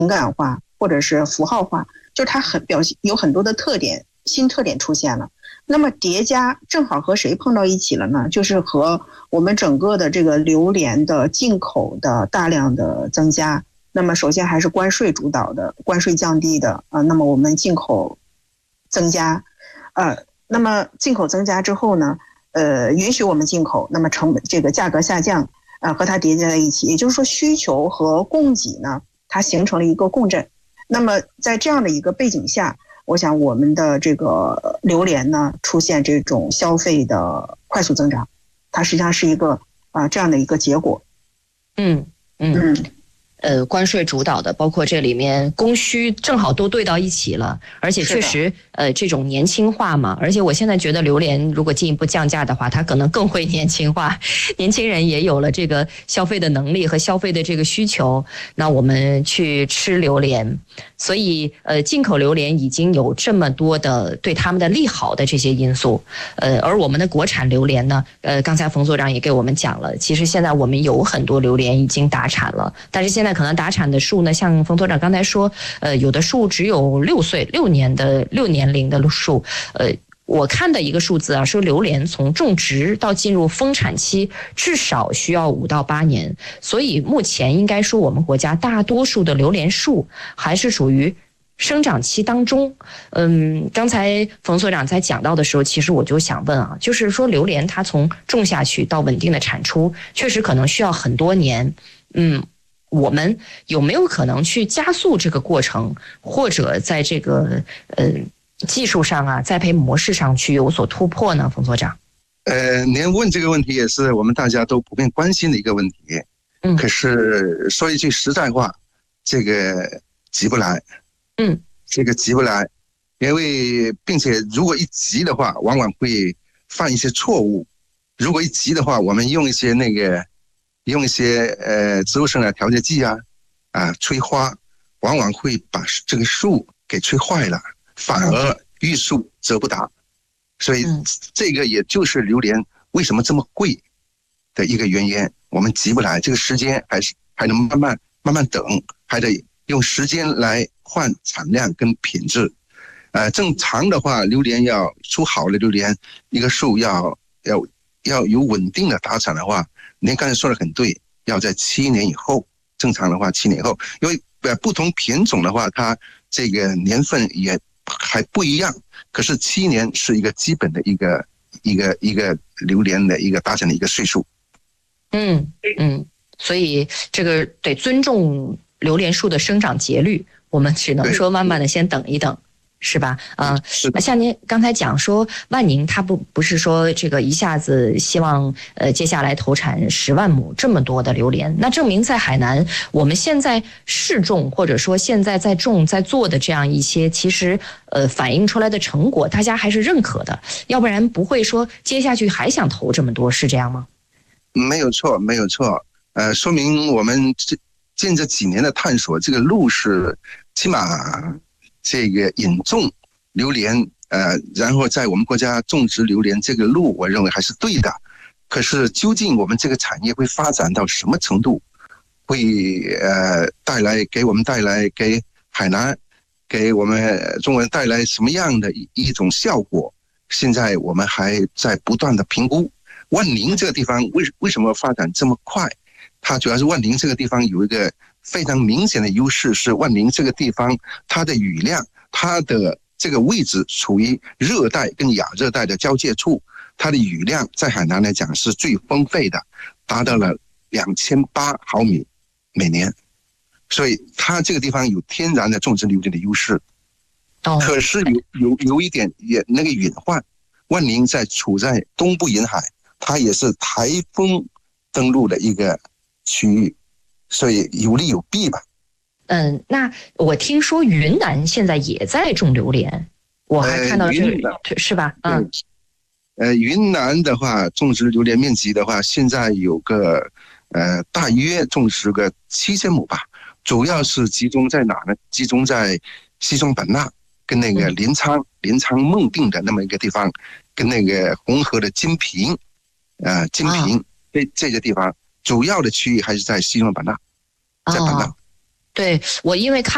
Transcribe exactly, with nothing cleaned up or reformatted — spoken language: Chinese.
感化或者是符号化，就是它很表现有很多的特点，新特点出现了。那么叠加正好和谁碰到一起了呢？就是和我们整个的这个榴莲的进口的大量的增加。那么首先还是关税主导的，关税降低的啊、呃，那么我们进口增加，呃，那么进口增加之后呢，呃，允许我们进口，那么成本这个价格下降，呃，和它叠加在一起，也就是说需求和供给呢，它形成了一个共振。那么在这样的一个背景下，我想我们的这个榴莲呢出现这种消费的快速增长，它实际上是一个啊、呃、这样的一个结果。 嗯嗯。嗯呃，关税主导的，包括这里面供需正好都对到一起了，而且确实，呃，这种年轻化嘛，而且我现在觉得榴莲如果进一步降价的话，它可能更会年轻化，年轻人也有了这个消费的能力和消费的这个需求，那我们去吃榴莲，所以呃，进口榴莲已经有这么多的对他们的利好的这些因素，呃，而我们的国产榴莲呢，呃，刚才冯所长也给我们讲了，其实现在我们有很多榴莲已经达产了，但是现在可能达产的树呢，像冯所长刚才说，呃，有的树只有六岁、六年的六年龄的树，呃，我看的一个数字啊，说榴莲从种植到进入丰产期，至少需要五到八年，所以目前应该说我们国家大多数的榴莲树还是属于生长期当中。嗯，刚才冯所长在讲到的时候，其实我就想问啊，就是说榴莲它从种下去到稳定的产出，确实可能需要很多年。嗯。我们有没有可能去加速这个过程，或者在这个呃技术上啊、栽培模式上去有所突破呢？冯所长， 呃，您问这个问题也是我们大家都普遍关心的一个问题。嗯，可是说一句实在话，这个急不来。嗯，这个急不来，因为并且如果一急的话，往往会犯一些错误。如果一急的话，我们用一些那个。用一些呃植物生长调节剂啊，啊催花，往往会把这个树给催坏了，反而欲速则不达。所以这个也就是榴莲为什么这么贵的一个原因。我们急不来，这个时间还是还能慢慢慢慢等，还得用时间来换产量跟品质。呃，正常的话，榴莲要出好的榴莲，一个树要要要有稳定的达产的话。您刚才说的很对，要在七年以后，正常的话七年以后，因为呃不同品种的话，它这个年份也还不一样。可是七年是一个基本的一个一个一个榴莲的一个达成的一个岁数。 嗯嗯，所以这个得尊重榴莲树的生长节律，我们只能说慢慢的先等一等。是吧？啊、呃，像您刚才讲说，万宁它不不是说这个一下子希望呃接下来投产十万亩这么多的榴莲，那证明在海南我们现在试种或者说现在在种在做的这样一些，其实呃反映出来的成果，大家还是认可的，要不然不会说接下去还想投这么多，是这样吗？ 没有错，没有错，呃，说明我们这近这几年的探索，这个路是起码。这个引种榴莲，呃，然后在我们国家种植榴莲这个路，我认为还是对的。可是究竟我们这个产业会发展到什么程度，会呃带来给我们带来给海南，给我们中国人带来什么样的一种效果？现在我们还在不断的评估。万宁这个地方为为什么发展这么快？它主要是万宁这个地方有一个非常明显的优势，是万宁这个地方它的雨量，它的这个位置处于热带跟亚热带的交界处，它的雨量在海南来讲是最丰沛的，达到了两千八毫米每年，所以它这个地方有天然的种植榴莲的优势。可是有有有一点也那个隐患，万宁在处在东部沿海，它也是台风登陆的一个区域。所以有利有弊吧。 嗯，那我听说云南现在也在种榴莲，我还看到这个、呃、是吧？嗯， 呃，云南的话，种植榴莲面积的话，现在有个呃，大约种植个七千亩吧。主要是集中在哪呢？集中在西双版纳跟那个临沧、临沧孟定的那么一个地方，跟那个红河的金平，呃，金平这这些地方。主要的区域还是在西双版纳，在版纳。 哦，对，我因为看。